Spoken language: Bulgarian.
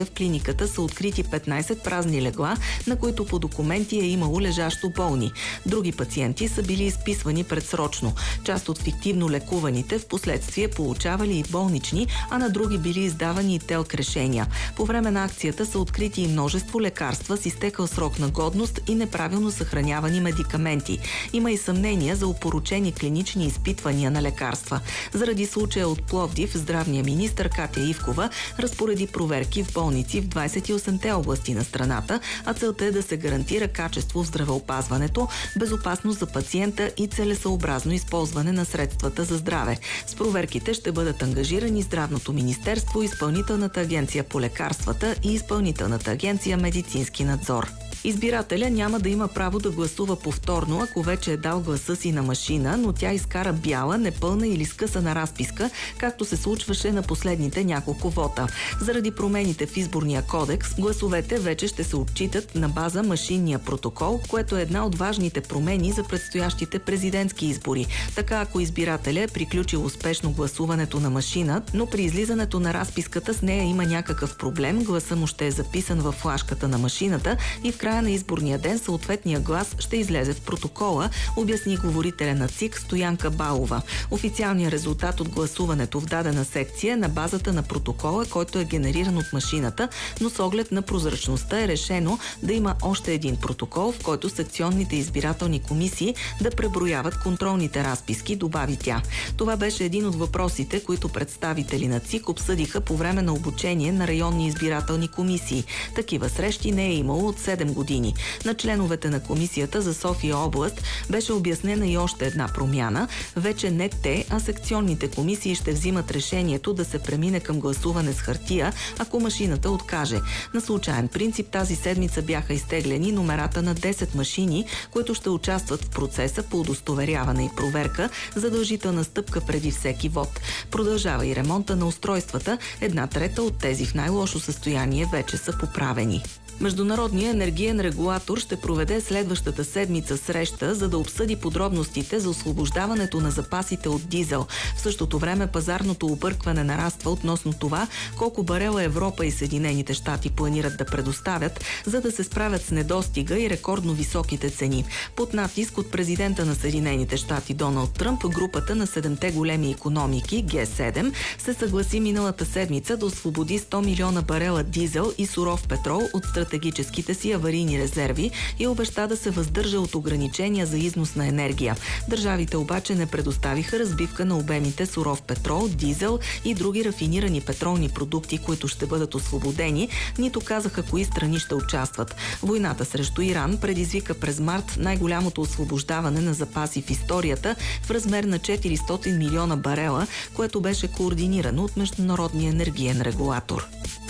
В клиниката са открити 15 празни легла, на които по документи е имало лежащо болни. Други пациенти са били изписвани предсрочно. Част от фиктивно лекуваните в последствие получавали и болнични, а на други били издавани и ТЕЛК решения. По време на акцията са открити и множество лекарства с изтекал срок на годност и неправилно съхранявани медикаменти. Има и съмнения за опорочени клинични изпитвания на лекарства. Заради случая от Пловдив, здравният министър Катя Ивкова разпореди проверки в болници в 28-те области на страната, а целта е да се гарантира качество в здравеопазването, безопасност за пациента и целесъобразно използване на средствата за здраве. С проверките ще бъдат ангажирани Здравното министерство, Изпълнителната агенция по лекарствата и Изпълнителната агенция Медицински надзор. Избирателя няма да има право да гласува повторно, ако вече е дал гласа си на машина, но тя изкара бяла, непълна или скъсана разписка, както се случваше на последните няколко вота. Заради промените в изборния кодекс, гласовете вече ще се отчитат на база машинния протокол, което е една от важните промени за предстоящите президентски избори. Така, ако избирателя е приключил успешно гласуването на машина, но при излизането на разписката с нея има някакъв проблем, гласа му ще е записан във флашката на машината и в края на изборния ден съответния глас ще излезе в протокола, обясни говорителя на ЦИК Стоянка Балова. Официалният резултат от гласуването в дадена секция е на базата на протокола, който е генериран от машината, но с оглед на прозрачността е решено да има още един протокол, в който секционните избирателни комисии да преброяват контролните разписки, добави тя. Това беше един от въпросите, които представители на ЦИК обсъдиха по време на обучение на районни избирателни комисии. Такива срещи не е имало от 7 години. На членовете на комисията за София област беше обяснена и още една промяна. Вече не те, а секционните комисии ще взимат решението да се премине към гласуване с хартия, ако машината откаже. На случайен принцип тази седмица бяха изтеглени номерата на 10 машини, които ще участват в процеса по удостоверяване и проверка, задължителна стъпка преди всеки вод. Продължава и ремонта на устройствата. 1/3 от тези в най-лошо състояние вече са поправени. Международният енергиен регулатор ще проведе следващата седмица среща, за да обсъди подробностите за освобождаването на запасите от дизел. В същото време пазарното объркване нараства относно това колко барела Европа и Съединените щати планират да предоставят, за да се справят с недостига и рекордно високите цени. Под натиск от президента на Съединените щати Доналд Тръмп, групата на 7-те големи икономики Г7 се съгласи миналата седмица да освободи 100 милиона барела дизел и суров петрол от стратегическите си аварийни резерви и обеща да се въздържа от ограничения за износ на енергия. Държавите обаче не предоставиха разбивка на обемите суров петрол, дизел и други рафинирани петролни продукти, които ще бъдат освободени, нито казаха кои страни ще участват. Войната срещу Иран предизвика през март най-голямото освобождаване на запаси в историята в размер на 400 милиона барела, което беше координирано от Международния енергиен регулатор.